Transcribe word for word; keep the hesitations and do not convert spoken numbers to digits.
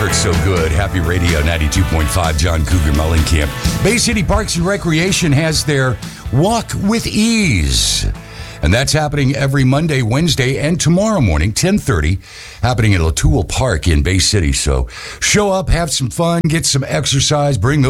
Hurts So Good. Happy Radio ninety-two point five. John Cougar Mellencamp. Bay City Parks and Recreation has their Walk with Ease. And that's happening every Monday, Wednesday, and tomorrow morning, ten thirty, happening at Latoul Park in Bay City. So show up, have some fun, get some exercise, bring those